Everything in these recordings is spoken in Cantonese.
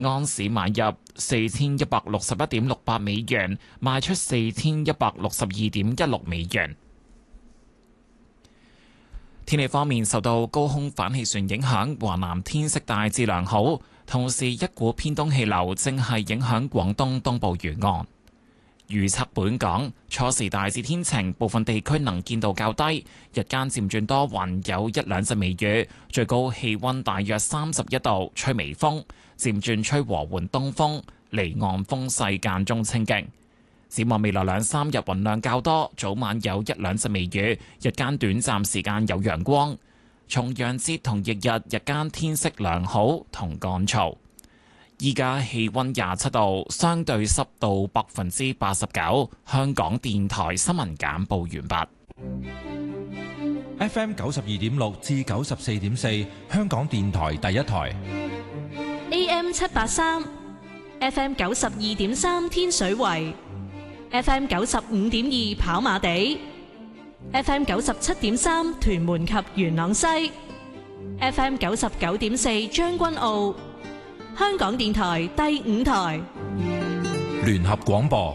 安士買入4161.68美元，賣出4162.16美元。天氣方面，受到高空反氣旋影響，華南天色大致良好，同時一股偏東氣流正係影響廣東東部沿岸。預測本港初時大致天晴，部分地區能見度較低，日間漸轉多雲，有一兩陣微雨，最高氣溫大約31度，吹微風，漸轉吹和緩東風，離岸風勢間中清勁。展望未來兩三日雲量較多，早晚有一兩陣微雨，日間短暫時間有陽光。重陽節同翌日日間天色良好同乾燥。依家氣溫27度，相對濕度89%。香港電台新聞簡報完畢。 FM 92.6至94.4，香港電台第一台。 AM 783 ，FM 92.3天水圍，FM 95.2跑馬地，FM 97.3屯門及元朗西，FM 99.4將軍澳。香港電台第五台聯合廣播。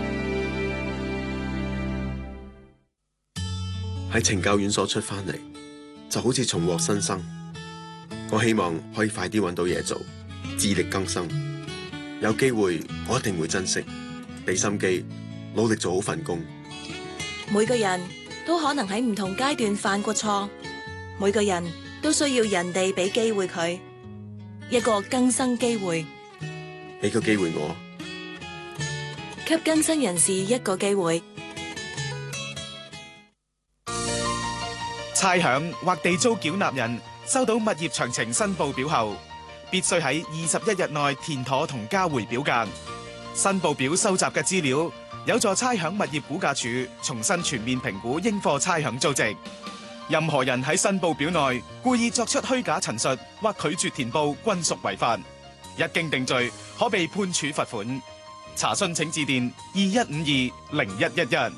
喺懲教院所出翻嚟，就好似重獲新生。我希望可以快啲揾到嘢做，自力更生。有機會我一定會珍惜，俾心機，努力做好份工。 每個人都可能喺唔同階段犯過錯，每個人都需要人哋俾機會佢。一個更生機會， 俾個機會我， 給更生人士一個機會。 差餉或地租繳納人收到物業詳情申報表後，必須喺21日內填妥同交回表格。申報表收集嘅資料有助差餉物業估價署重新全面評估應課差餉租值。任何人喺申報表內故意作出虛假陳述或拒絕填報，均屬違法。一經定罪，可被判處罰款。查詢請致電21520111。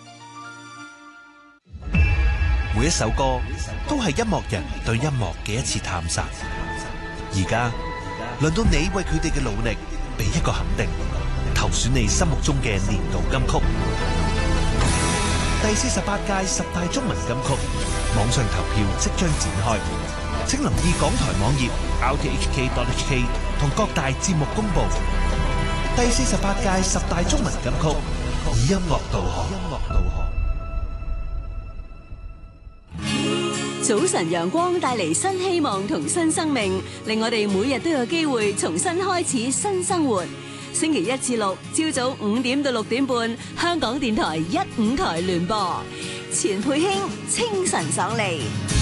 每一首歌都係音樂人對音樂嘅一次探索。而家輪到你為佢哋嘅努力俾一個肯定，投選你心目中嘅年度金曲。第48屆10大中文金曲網上投票即將展開，請留意港台網頁 rthk.hk 同各大節目公布。第48屆10大中文金曲以音樂導航。 早晨陽光帶嚟新希望同新生命，令我哋每日都有機會重新開始新生活。星期一至六朝早5點到6點半，香港電台15台聯播。錢佩卿清晨爽利。